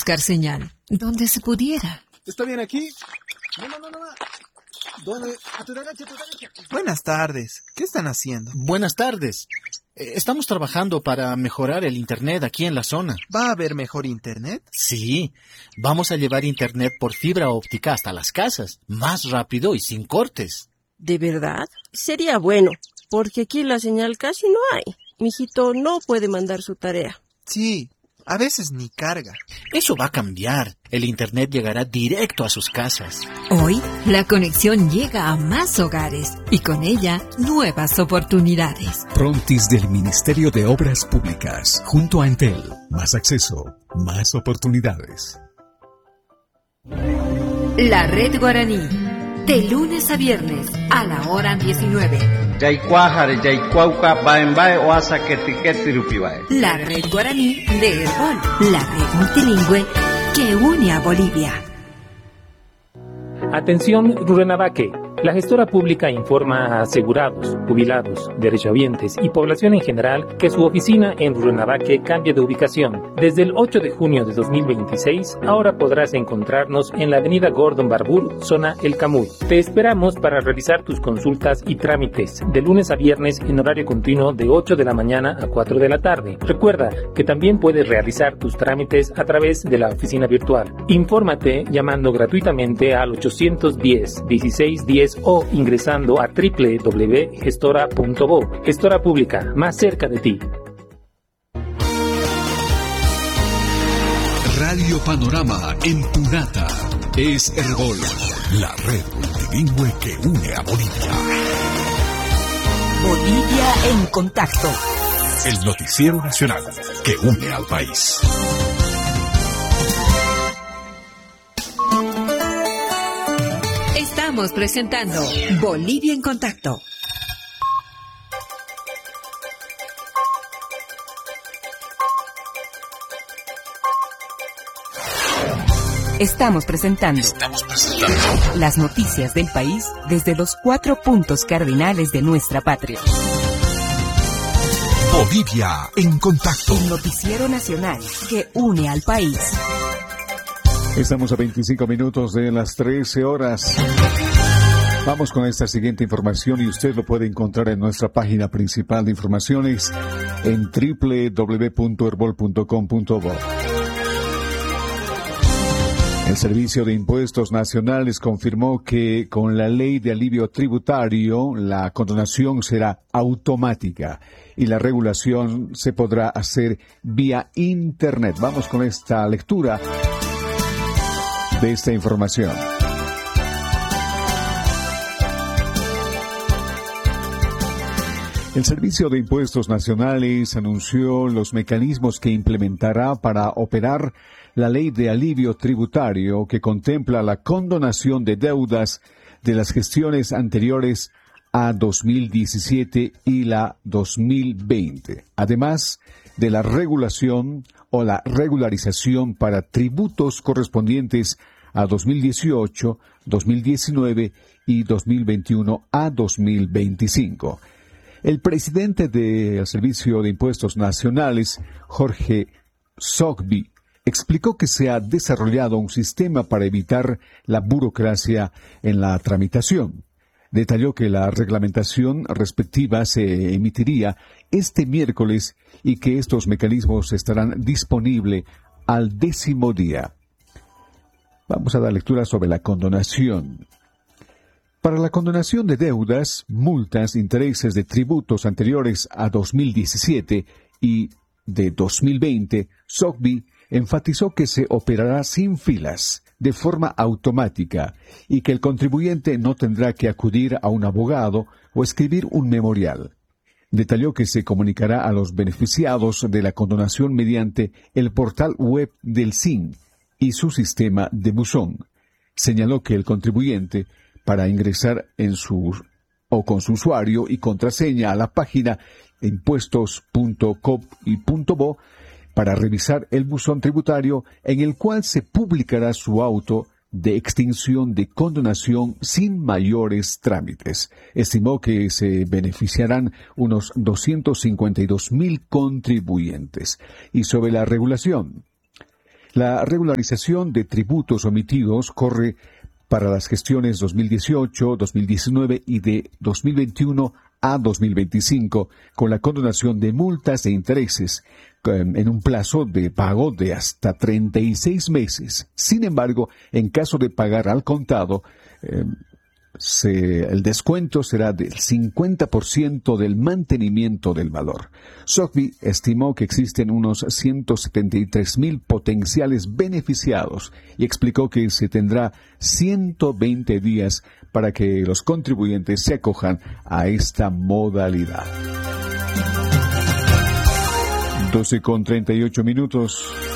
buscar señal donde se pudiera. ¿Está bien aquí? No. ¿Dónde? A tu derecha. Buenas tardes. ¿Qué están haciendo? Buenas tardes. Estamos trabajando para mejorar el internet aquí en la zona. ¿Va a haber mejor internet? Sí, vamos a llevar internet por fibra óptica hasta las casas, más rápido y sin cortes. ¿De verdad? Sería bueno, porque aquí la señal casi no hay. Mijito no puede mandar su tarea. Sí, a veces ni carga. Eso va a cambiar. El internet llegará directo a sus casas. Hoy, la conexión llega a más hogares y con ella, nuevas oportunidades. Frontis del Ministerio de Obras Públicas, junto a Entel. Más acceso, más oportunidades. La Red Guaraní, de lunes a viernes, a la hora 19. La Red Guaraní de Herbol, la red multilingüe que une a Bolivia. Atención, Rurrenabaque. La gestora pública informa a asegurados, jubilados, derechohabientes y población en general que su oficina en Rurrenabaque cambia de ubicación. Desde el 8 de junio de 2026, ahora podrás encontrarnos en la avenida Gordon Barbour, zona El Camur. Te esperamos para realizar tus consultas y trámites de lunes a viernes en horario continuo de 8 de la mañana a 4 de la tarde. Recuerda que también puedes realizar tus trámites a través de la oficina virtual. Infórmate llamando gratuitamente al 810-1610 o ingresando a www.gestora.bo. Gestora Pública, más cerca de ti. Radio Panorama en Punata es Herbol, la red multilingüe que une a Bolivia. Bolivia en contacto. El noticiero nacional que une al país. Estamos presentando Bolivia en Contacto. Estamos presentando las noticias del país desde los 4 puntos cardinales de nuestra patria. Bolivia en Contacto. El noticiero nacional que une al país. Estamos a 25 minutos de las 13 horas. Vamos con esta siguiente información y usted lo puede encontrar en nuestra página principal de informaciones en www.herbol.com.bo. El Servicio de Impuestos Nacionales confirmó que con la ley de alivio tributario la condonación será automática y la regulación se podrá hacer vía Internet. Vamos con esta lectura de esta información. El Servicio de Impuestos Nacionales anunció los mecanismos que implementará para operar la ley de alivio tributario que contempla la condonación de deudas de las gestiones anteriores a 2017 y la 2020, además de la regulación o la regularización para tributos correspondientes a 2018, 2019 y 2021 a 2025. El presidente del Servicio de Impuestos Nacionales, Jorge Sogbi, explicó que se ha desarrollado un sistema para evitar la burocracia en la tramitación. Detalló que la reglamentación respectiva se emitiría este miércoles y que estos mecanismos estarán disponibles al 10º día. Vamos a dar lectura sobre la condonación. Para la condonación de deudas, multas, intereses de tributos anteriores a 2017 y de 2020, Sogbi enfatizó que se operará sin filas, de forma automática, y que el contribuyente no tendrá que acudir a un abogado o escribir un memorial. Detalló que se comunicará a los beneficiados de la condonación mediante el portal web del SIN y su sistema de buzón. Señaló que el contribuyente, para ingresar con su usuario y contraseña a la página impuestos.gov.bo, para revisar el buzón tributario en el cual se publicará su auto de extinción de condonación sin mayores trámites. Estimó que se beneficiarán unos 252,000 contribuyentes. Y sobre la regulación, La regularización de tributos omitidos corre para las gestiones 2018, 2019 y de 2021 a 2025, con la condonación de multas e intereses en un plazo de pago de hasta 36 meses. Sin embargo, en caso de pagar al contado, el descuento será del 50% del mantenimiento del valor. SOCVI estimó que existen unos 173,000 potenciales beneficiados y explicó que se tendrá 120 días para que los contribuyentes se acojan a esta modalidad. 12:38 minutos.